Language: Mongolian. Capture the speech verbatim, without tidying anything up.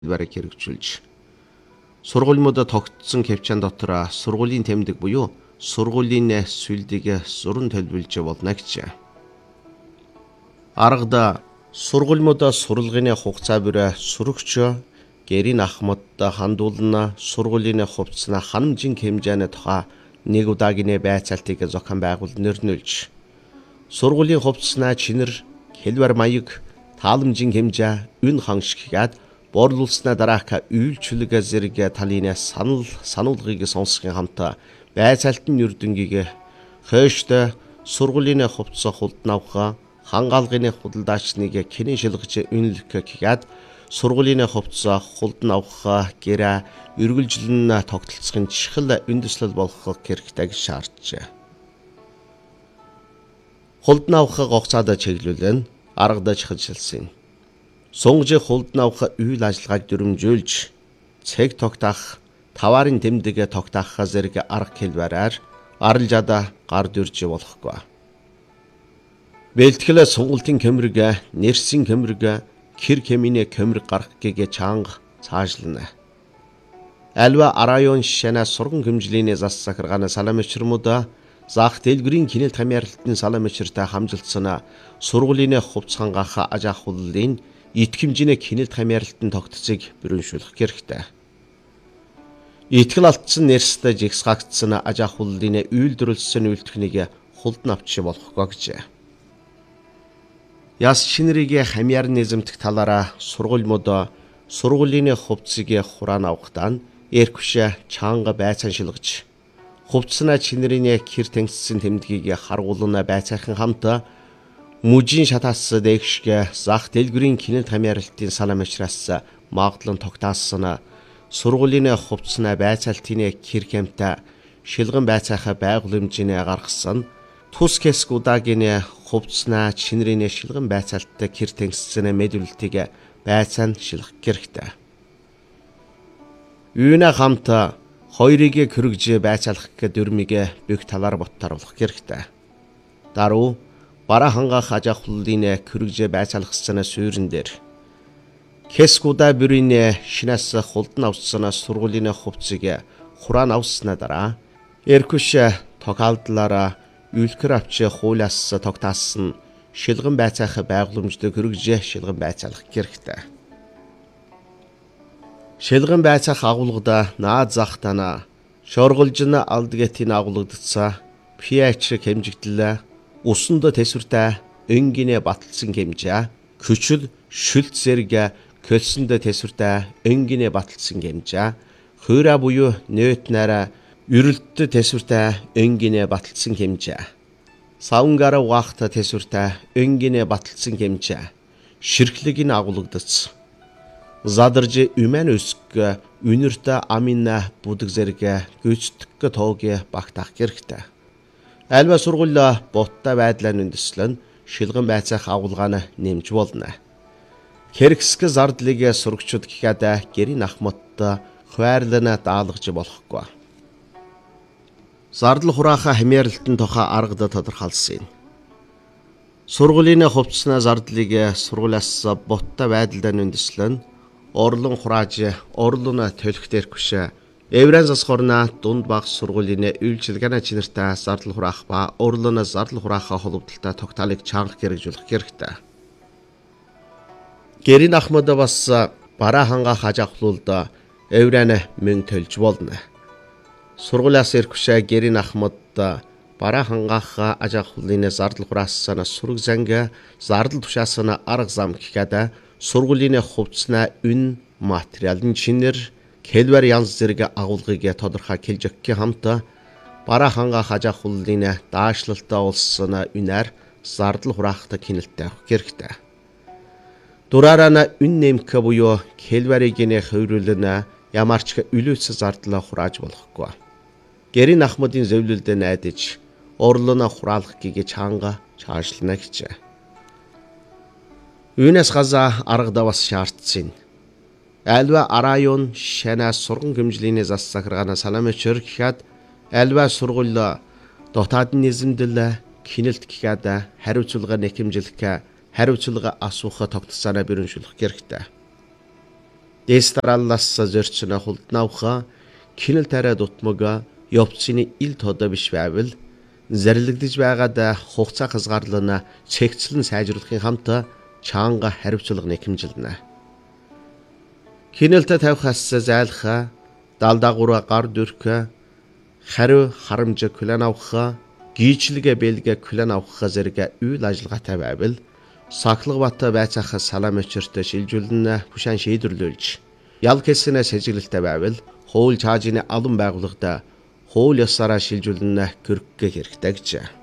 бараг хэрэгжүүлж сургуулиудад тогтсон хвчаан дотор сургуулийн тэмдэг буюу сургуулийн сүлдийг зурн төлөвлөж болно гэж. Аргада сургуулиудаа сурлагын хугацаа бүр сөрөгч гэрийн ахмадтай хандуулна сургуулийн хувцсна ханамжийн хэмжээний тухай нэг удаагийн байцаалтыг зохион байгуул нэрнүүлж сургуулийн хувцснаа чинэр хэлбэр маяг тааламжийн хэмжээ үн ханшигад борлуулснаа дараах үйлчлэг зэрэг талын санал сануулгыг сонсохын хамт байцаалтын нүрдэнгийг хойштой сургуулийн хувцас хулднавха хангаалгын худалдаачныг кинэн шилгэж үнэлэх гэхэд сургуулийн хувцас хулднавха гэрэ үргэлжлэн тогтолцохын чихэл үндэслэл болох хэрэгтэй гэж шаарджээ. Хулднавха гогцоод чиглүүлэн аргадаж хилжүүлсэн. Сунгаж хулднавха үйл ажиллагааг дүрмжүүлж цэг тогтоох таварын тэмдэг тогтоох зэрэг арга хэлбэрээр арилжаад гар дүрж болохгүй. Бэлтгэл сонголтын кэмрэг, нэрсийн кэмрэг, хэр хэминэ кэмрэг гарах гээ чанга цаашлана. Альва арайон шана сурган хэмжлийнэ зас сахаргана саламчрмуда зах дэлгэрийн кинэлт хамяарлалтын саламчртай хамжилтсан сургуулийн хувцсангаах ажаахууллын итг хэмжээний кинэлт хамяарлалтын тогтцыг бүрэншүүлэх хэрэгтэй. Итгэл алдсан нэрстэй жигсгагдсан ажаахууллын үйлдвэрлэсэн үйлдвэрнийг хулдан авч болохгүй гэж. Яс шинэрийн хамяар низэмтэх талаараа сургуулиуд сургуулийн хувцсыг хураан авахдаа эрквш чанга байцаан шилгэж хувцснаа чинэрийн хэр тэнгиссэн тэмдгийг харгуулна байцаахан хамт мужийн шатаас дээгшгэ зах дэлгэрийн кинэлт хамяарлалтын саламчраас магадлан тогтаасан сургуулийн хувцснаа байцаалтын хэр хэмтэй шилгэн байцаахаа байгууламжийн гаргасан тус хэсг удаагийн хувцснаа чинэрийн шилгэн байцаалттай хэр тэнгиссэн мэдүүлэлтийг байцаанд шилгэх хэрэгтэй. Үүнэ хамт хоёрыг хөргөж байцаалах дүрмийг бүх талаар боттаруулах хэрэгтэй. Даруй бараа хангаах ажаахууллын хөргөж байцаалгасан суурин дээр хэсгуда бүрийн шинээс хулдан авсан сургуулийн хувцсыг хураан авснаа дараа эркүш тохиолдлаараа үйлхэр авч хуулиас тогтаасан шилгэн байцаах байгууламжтай хөргөж шилгэн байцаалах хэрэгтэй. Шилгэн байцаах агуулгада наад зах тана шорголжин алдгэтийн агуулгадсан pH хэмжигдэл усанд тэсвэртэй энгийн баталсан хэмжээ хүчил шүлт зэрэг көлсөнд тэсвэртэй энгийн баталсан хэмжээ хойра буюу нөтнараа үрэлт тэсвэртэй энгийн баталсан хэмжээ савнгара угаахта тэсвэртэй энгийн баталсан хэмжээ ширхлэгийн агуулгадсан задарж үмэн өсг үнэртэй амина бүдэг зэрэг гүйцэтгэх тоогийн багтаах хэрэгтэй. Альва сургууль боттой байдлаар үндэслэн шилгэн байцаах агуулгааны нэмж болно. Хэрэгсэг зардлыг сурагчид гэхэд гэрийн ахмадтай хуваарлана даалгаж болохгүй. Зардал хураахаа хамяарлалтын тухай аргад тодорхойлсон. Сургуулийн хувцснаа зардлыг сургуулиас боттой байдлаар үндэслэн орлон хурааж орлон төлөх дээрхвш эврэн засхорна дунд баг сургуулийн үйлчилгээний чинэртэй зардал хураах ба орлон зардал хураахаа холбогдолтой тогтоолыг чанга хэрэгжүүлэх хэрэгтэй. Гэрийн ахмад бас бараа хангаах ажаахлуулд эврэн мөн төлж болно. Сургуулиас эрхвш гэрийн ахмад бараа хангаах ажаахлуулын зардал хураасан сүрэг занг зардал тушаасан арга зам гэхэд сургуулийн хувцснаа үн материалын чинэр хэлбэр янз зэрэг агуулгыг тодорхой хэлж өгөх хамт бараа хангаах ажаахлуулын даашлалтаа улсан үнээр зардал хураахтай кинэлттэй авах хэрэгтэй. Дураараа үн нэмэх буюу хэлбэрийг нэ хөврүүлэн ямарч үлөөс зардал хурааж болохгүй. Гэрийн ахмадын зөвлөлд найдаж орлон хураалах гийг чанга чаашлана гэж. Үүнээс газа аргада бас шаардсан. Альва арайон шана сурган хэмжлийнэ зас сахаргана саламчр гэхэд альва сургууль дотоод низэмдэл кинэлт гэхэд хариуцлага нэхэмжлэх хариуцлага асуух тогтцоороо бүрэншүүлэх хэрэгтэй. Дээстралласса зөрчнө хултнауха кинэл тарай дутмага явцны ил тодо биш байвал зэрлэгдэж байгаад хугацаа хязгаарлана цэгцлэн сайжруулахын хамт чаанга хариуцлага нэхэмжилнэ. Кинэлтэй тавихаас зайлха далдаагуура гар дүрхэ хариу харамж күлэн авах гийчлэгэ бэлгэ күлэн авах зэрэг үйл ажиллагаатай байвал сахлагбата байцаах салам өчөртө шилжүүлнэ хүшэн шийдвэрлүүлж ял хэсэнэ сэжиглэлтэй байвал хууль чаажины алан байгууллагада хууль ёсаараа шилжүүлнэ гэрхгэ хэрэгтэй гэж.